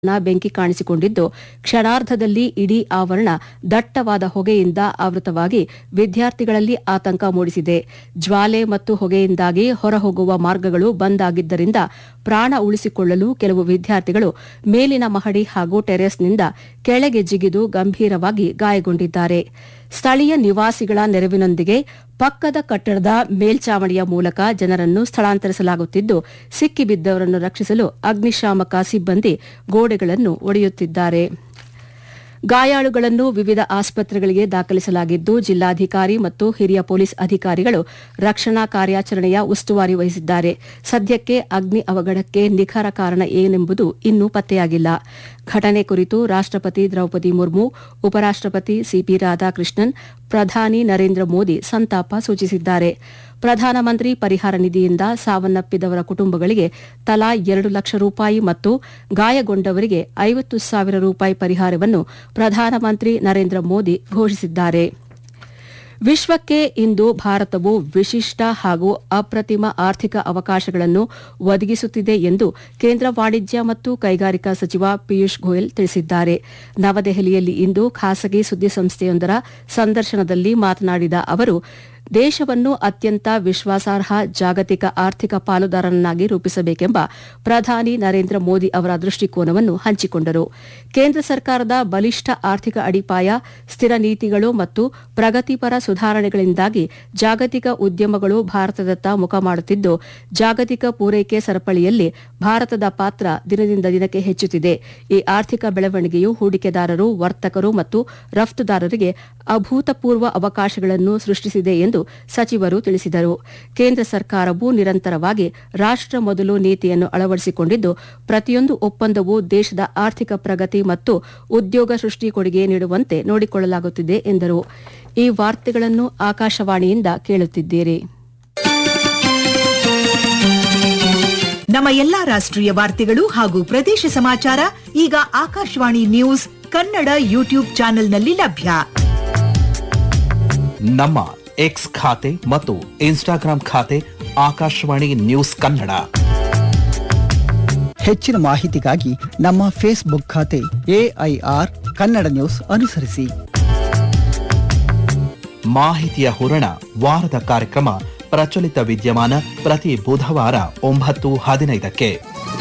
ಬೆಂಕಿ ಕಾಣಿಸಿಕೊಂಡಿದ್ದು ಕ್ಷಣಾರ್ಧದಲ್ಲಿ ಇಡೀ ಆವರಣ ದಟ್ಟವಾದ ಹೊಗೆಯಿಂದ ಆವೃತವಾಗಿ ವಿದ್ಯಾರ್ಥಿಗಳಲ್ಲಿ ಆತಂಕ ಮೂಡಿಸಿದೆ. ಜ್ವಾಲೆ ಮತ್ತು ಹೊಗೆಯಿಂದಾಗಿ ಹೊರಹೋಗುವ ಮಾರ್ಗಗಳು ಬಂದ್ ಆಗಿದ್ದರಿಂದ ಪ್ರಾಣ ಉಳಿಸಿಕೊಳ್ಳಲು ಕೆಲವು ವಿದ್ಯಾರ್ಥಿಗಳು ಮೇಲಿನ ಮಹಡಿ ಹಾಗೂ ಟೆರೇಸ್ನಿಂದ ಕೆಳಗೆ ಜಿಗಿದು ಗಂಭೀರವಾಗಿ ಗಾಯಗೊಂಡಿದ್ದಾರೆ. ಸ್ಥಳೀಯ ನಿವಾಸಿಗಳ ನೆರವಿನೊಂದಿಗೆ ಪಕ್ಕದ ಕಟ್ಟಡದ ಮೇಲ್ಚಾವಣಿಯ ಮೂಲಕ ಜನರನ್ನು ಸ್ಥಳಾಂತರಿಸಲಾಗುತ್ತಿದ್ದು, ಸಿಕ್ಕಿಬಿದ್ದವರನ್ನು ರಕ್ಷಿಸಲು ಅಗ್ನಿಶಾಮಕ ಸಿಬ್ಬಂದಿ ಗೋಡೆಗಳನ್ನು ಒಡೆಯುತ್ತಿದ್ದಾರೆ. ಗಾಯಾಳುಗಳನ್ನು ವಿವಿಧ ಆಸ್ಪತ್ರೆಗಳಿಗೆ ದಾಖಲಿಸಲಾಗಿದ್ದು, ಜಿಲ್ಲಾಧಿಕಾರಿ ಮತ್ತು ಹಿರಿಯ ಪೊಲೀಸ್ ಅಧಿಕಾರಿಗಳು ರಕ್ಷಣಾ ಕಾರ್ಯಾಚರಣೆಯ ಉಸ್ತುವಾರಿ ವಹಿಸಿದ್ದಾರೆ. ಸದ್ಯಕ್ಕೆ ಅಗ್ನಿ ಅವಘಡಕ್ಕೆ ನಿಖರ ಕಾರಣ ಏನೆಂಬುದು ಇನ್ನೂ ಪತ್ತೆಯಾಗಿಲ್ಲ. ಘಟನೆ ಕುರಿತು ರಾಷ್ಟಪತಿ ದ್ರೌಪದಿ ಮುರ್ಮು, ಉಪರಾಷ್ಟಪತಿ ಸಿಪಿ ರಾಧಾಕೃಷ್ಣನ್, ಪ್ರಧಾನಿ ನರೇಂದ್ರ ಮೋದಿ ಸಂತಾಪ ಸೂಚಿಸಿದ್ದಾರೆ. ಪ್ರಧಾನಮಂತ್ರಿ ಪರಿಹಾರ ನಿಧಿಯಿಂದ ಸಾವನ್ನಪ್ಪಿದವರ ಕುಟುಂಬಗಳಿಗೆ ತಲಾ 2 ಲಕ್ಷ ರೂಪಾಯಿ ಮತ್ತು ಗಾಯಗೊಂಡವರಿಗೆ 50,000 ರೂಪಾಯಿ ಪರಿಹಾರವನ್ನು ಪ್ರಧಾನಮಂತ್ರಿ ನರೇಂದ್ರ ಮೋದಿ ಘೋಷಿಸಿದ್ದಾರೆ. ವಿಶ್ವಕ್ಕೆ ಇಂದು ಭಾರತವು ವಿಶಿಷ್ಟ ಹಾಗೂ ಅಪ್ರತಿಮ ಆರ್ಥಿಕ ಅವಕಾಶಗಳನ್ನು ಒದಗಿಸುತ್ತಿದೆ ಎಂದು ಕೇಂದ್ರ ವಾಣಿಜ್ಯ ಮತ್ತು ಕೈಗಾರಿಕಾ ಸಚಿವ ಪಿಯೂಷ್ ಗೋಯಲ್ ತಿಳಿಸಿದ್ದಾರೆ. ನವದೆಹಲಿಯಲ್ಲಿ ಇಂದು ಖಾಸಗಿ ಸುದ್ದಿಸಂಸ್ಥೆಯೊಂದರ ಸಂದರ್ಶನದಲ್ಲಿ ಮಾತನಾಡಿದ ಅವರು, ದೇಶವನ್ನು ಅತ್ಯಂತ ವಿಶ್ವಾಸಾರ್ಹ ಜಾಗತಿಕ ಆರ್ಥಿಕ ಪಾಲುದಾರನನ್ನಾಗಿ ರೂಪಿಸಬೇಕೆಂಬ ಪ್ರಧಾನಿ ನರೇಂದ್ರ ಮೋದಿ ಅವರ ದೃಷ್ಟಿಕೋನವನ್ನು ಹಂಚಿಕೊಂಡರು. ಕೇಂದ್ರ ಸರ್ಕಾರದ ಬಲಿಷ್ಠ ಆರ್ಥಿಕ ಅಡಿಪಾಯ, ಸ್ಥಿರ ನೀತಿಗಳು ಮತ್ತು ಪ್ರಗತಿಪರ ಸುಧಾರಣೆಗಳಿಂದಾಗಿ ಜಾಗತಿಕ ಉದ್ಯಮಗಳು ಭಾರತದತ್ತ ಮುಖ ಮಾಡುತ್ತಿದ್ದು, ಜಾಗತಿಕ ಪೂರೈಕೆ ಸರಪಳಿಯಲ್ಲಿ ಭಾರತದ ಪಾತ್ರ ದಿನದಿಂದ ದಿನಕ್ಕೆ ಹೆಚ್ಚುತ್ತಿದೆ. ಈ ಆರ್ಥಿಕ ಬೆಳವಣಿಗೆಯು ಹೂಡಿಕೆದಾರರು, ವರ್ತಕರು ಮತ್ತು ರಫ್ತುದಾರರಿಗೆ ಅಭೂತಪೂರ್ವ ಅವಕಾಶಗಳನ್ನು ಸೃಷ್ಟಿಸಿದೆ ಎಂದು ಸಚಿವರು ತಿಳಿಸಿದರು. ಕೇಂದ್ರ ಸರ್ಕಾರವು ನಿರಂತರವಾಗಿ ರಾಷ್ಟ ಮೊದಲು ನೀತಿಯನ್ನು ಅಳವಡಿಸಿಕೊಂಡಿದ್ದು, ಪ್ರತಿಯೊಂದು ಒಪ್ಪಂದವೂ ದೇಶದ ಆರ್ಥಿಕ ಪ್ರಗತಿ ಮತ್ತು ಉದ್ಯೋಗ ಸೃಷ್ಟಿ ಕೊಡುಗೆ ನೀಡುವಂತೆ ನೋಡಿಕೊಳ್ಳಲಾಗುತ್ತಿದೆ ಎಂದರು. ಈ ವಾರ್ತೆಗಳನ್ನು ಆಕಾಶವಾಣಿಯಿಂದ ಕೇಳುತ್ತಿದ್ದೀರಿ. ನಮ್ಮ ಎಲ್ಲಾ ರಾಷ್ಟ್ರೀಯ ವಾರ್ತೆಗಳು ಹಾಗೂ ಪ್ರದೇಶ ಸಮಾಚಾರ ಈಗ ಆಕಾಶವಾಣಿ ನ್ಯೂಸ್ ಕನ್ನಡ ಯೂಟ್ಯೂಬ್ ಚಾನೆಲ್ನಲ್ಲಿ ಲಭ್ಯ. ನಮ್ಮ ಎಕ್ಸ್ ಖಾತೆ ಮತ್ತು ಇನ್ಸ್ಟಾಗ್ರಾಂ ಖಾತೆ ಆಕಾಶವಾಣಿ ನ್ಯೂಸ್ ಕನ್ನಡ. ಹೆಚ್ಚಿನ ಮಾಹಿತಿಗಾಗಿ ನಮ್ಮ ಫೇಸ್ಬುಕ್ ಖಾತೆ AIR ಕನ್ನಡ ನ್ಯೂಸ್ ಅನುಸರಿಸಿ. ಮಾಹಿತಿಯ ಹೂರಣ ವಾರದ ಕಾರ್ಯಕ್ರಮ ಪ್ರಚಲಿತ ವಿದ್ಯಮಾನ ಪ್ರತಿ ಬುಧವಾರ 9:15ಕ್ಕೆ.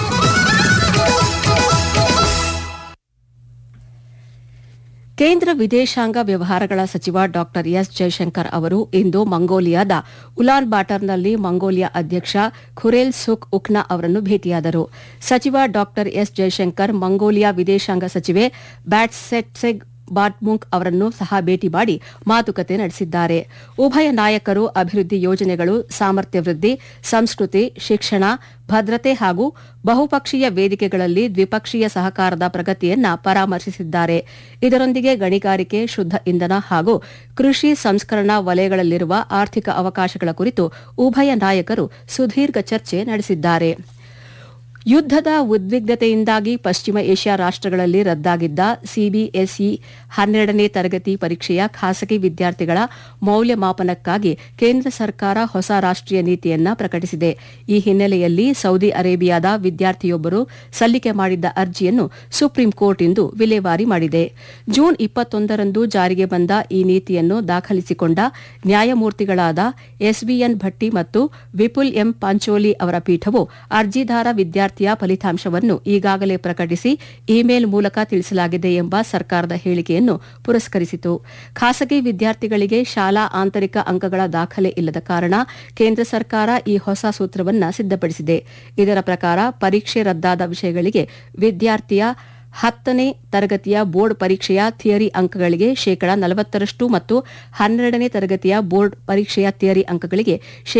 ಕೇಂದ್ರ ವಿದೇಶಾಂಗ ವ್ಯವಹಾರಗಳ ಸಚಿವ ಡಾ ಎಸ್ ಜೈಶಂಕರ್ ಅವರು ಇಂದು ಮಂಗೋಲಿಯಾದ ಉಲಾನ್ ಬಾಟರ್ನಲ್ಲಿ ಮಂಗೋಲಿಯಾ ಅಧ್ಯಕ್ಷ ಖುರೇಲ್ ಸುಖ್ ಉಕ್ನಾ ಅವರನ್ನು ಭೇಟಿಯಾದರು. ಸಚಿವ ಡಾ ಎಸ್ ಜೈಶಂಕರ್ ಮಂಗೋಲಿಯಾ ವಿದೇಶಾಂಗ ಸಚಿವೆ ಬ್ಯಾಟ್ಸೆಟ್ಸೆಗ್ ಬಾಟ್ಮುಂಕ್ ಅವರನ್ನು ಸಹ ಭೇಟಿ ಮಾಡಿ ಮಾತುಕತೆ ನಡೆಸಿದ್ದಾರೆ. ಉಭಯ ನಾಯಕರು ಅಭಿವೃದ್ಧಿ ಯೋಜನೆಗಳು, ಸಾಮರ್ಥ್ಯ ವೃದ್ಧಿ, ಸಂಸ್ಕೃತಿ, ಶಿಕ್ಷಣ, ಭದ್ರತೆ ಹಾಗೂ ಬಹುಪಕ್ಷೀಯ ವೇದಿಕೆಗಳಲ್ಲಿ ದ್ವಿಪಕ್ಷೀಯ ಸಹಕಾರದ ಪ್ರಗತಿಯನ್ನ ಪರಾಮರ್ಶಿಸಿದ್ದಾರೆ. ಇದರೊಂದಿಗೆ ಗಣಿಗಾರಿಕೆ, ಶುದ್ಧ ಇಂಧನ ಹಾಗೂ ಕೃಷಿ ಸಂಸ್ಕರಣಾ ವಲಯಗಳಲ್ಲಿರುವ ಆರ್ಥಿಕ ಅವಕಾಶಗಳ ಕುರಿತು ಉಭಯ ನಾಯಕರು ಸುದೀರ್ಘ ಚರ್ಚೆ ನಡೆಸಿದ್ದಾರೆ. ಯುದ್ದದ ಉದ್ವಿಗ್ನತೆಯಿಂದಾಗಿ ಪಶ್ಚಿಮ ಏಷ್ಯಾ ರಾಷ್ಟಗಳಲ್ಲಿ ರದ್ದಾಗಿದ್ದ ಸಿಬಿಎಸ್ಇ 12ನೇ ತರಗತಿ ಪರೀಕ್ಷೆಯ ಖಾಸಗಿ ವಿದ್ಯಾರ್ಥಿಗಳ ಮೌಲ್ಯಮಾಪನಕ್ಕಾಗಿ ಕೇಂದ್ರ ಸರ್ಕಾರ ಹೊಸ ರಾಷ್ಟೀಯ ನೀತಿಯನ್ನು ಪ್ರಕಟಿಸಿದೆ. ಈ ಹಿನ್ನೆಲೆಯಲ್ಲಿ ಸೌದಿ ಅರೇಬಿಯಾದ ವಿದ್ಯಾರ್ಥಿಯೊಬ್ಬರು ಸಲ್ಲಿಕೆ ಮಾಡಿದ್ದ ಅರ್ಜಿಯನ್ನು ಸುಪ್ರೀಂ ಕೋರ್ಟ್ ಇಂದು ವಿಲೇವಾರಿ ಮಾಡಿದೆ. ಜೂನ್ 21ರಂದು ಜಾರಿಗೆ ಬಂದ ಈ ನೀತಿಯನ್ನು ದಾಖಲಿಸಿಕೊಂಡ ನ್ಯಾಯಮೂರ್ತಿಗಳಾದ ಎಸ್ಬಿಎನ್ ಭಟ್ಟಿ ಮತ್ತು ವಿಪುಲ್ ಎಂ ಪಾಂಚೋಲಿ ಅವರ ಪೀಠವು ಅರ್ಜಿದಾರ ವಿದ್ಯಾರ್ಥಿಯ ಫಲಿತಾಂಶವನ್ನು ಈಗಾಗಲೇ ಪ್ರಕಟಿಸಿ ಇಮೇಲ್ ಮೂಲಕ ತಿಳಿಸಲಾಗಿದೆ ಎಂಬ ಸರ್ಕಾರದ ಹೇಳಿಕೆಯನ್ನು ಪುರಸ್ಕರಿಸಿತು. ಖಾಸಗಿ ವಿದ್ಯಾರ್ಥಿಗಳಿಗೆ ಶಾಲಾ ಆಂತರಿಕ ಅಂಕಗಳ ದಾಖಲೆ ಇಲ್ಲದ ಕಾರಣ ಕೇಂದ್ರ ಸರ್ಕಾರ ಈ ಹೊಸ ಸೂತ್ರವನ್ನು ಸಿದ್ದಪಡಿಸಿದೆ. ಇದರ ಪ್ರಕಾರ ಪರೀಕ್ಷೆ ರದ್ದಾದ ವಿಷಯಗಳಿಗೆ ವಿದ್ಯಾರ್ಥಿಯ 10ನೇ ತರಗತಿಯ ಬೋರ್ಡ್ ಪರೀಕ್ಷೆಯ ಥಿಯರಿ ಅಂಕಗಳಿಗೆ 40% ಮತ್ತು 12ನೇ ತರಗತಿಯ ಬೋರ್ಡ್ ಪರೀಕ್ಷೆಯ ಥಿಯರಿ ಅಂಕಗಳಿಗೆ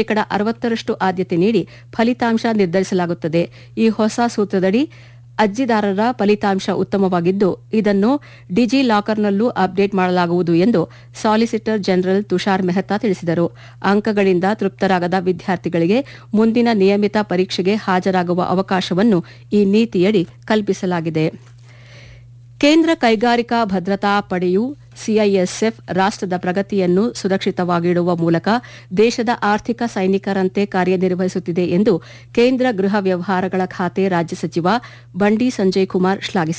60% ಆದ್ಯತೆ ನೀಡಿ ಫಲಿತಾಂಶ ನಿರ್ಧರಿಸಲಾಗುತ್ತದೆ. ಈ ಹೊಸ ಸೂತ್ರದಡಿ ಅರ್ಜಿದಾರರ ಫಲಿತಾಂಶ ಉತ್ತಮವಾಗಿದ್ದು, ಇದನ್ನು ಡಿಜಿ ಲಾಕರ್ನಲ್ಲೂ ಅಪ್ಡೇಟ್ ಮಾಡಲಾಗುವುದು ಎಂದು ಸಾಲಿಸಿಟರ್ ಜನರಲ್ ತುಷಾರ್ ಮೆಹ್ತಾ ತಿಳಿಸಿದರು. ಅಂಕಗಳಿಂದ ತೃಪ್ತರಾಗದ ವಿದ್ಯಾರ್ಥಿಗಳಿಗೆ ಮುಂದಿನ ನಿಯಮಿತ ಪರೀಕ್ಷೆಗೆ ಹಾಜರಾಗುವ ಅವಕಾಶವನ್ನು ಈ ನೀತಿಯಡಿ ಕಲ್ಪಿಸಲಾಗಿದೆ. ಕೇಂದ್ರ ಕೈಗಾರಿಕಾ ಭದ್ರತಾ ಪಡೆಯು ಸಿಐಎಸ್ಎಫ್ ರಾಷ್ಟದ ಪ್ರಗತಿಯನ್ನು ಸುರಕ್ಷಿತವಾಗಿಡುವ ಮೂಲಕ ದೇಶದ ಆರ್ಥಿಕ ಸೈನಿಕರಂತೆ ಕಾರ್ಯನಿರ್ವಹಿಸುತ್ತಿದೆ ಎಂದು ಕೇಂದ್ರ ಗೃಹ ವ್ಯವಹಾರಗಳ ಖಾತೆ ರಾಜ್ಯ ಸಚಿವ ಬಂಡಿ ಸಂಜಯ್ ಕುಮಾರ್ ಶ್ಲಾಘಿಸಿದ್ದಾರೆ.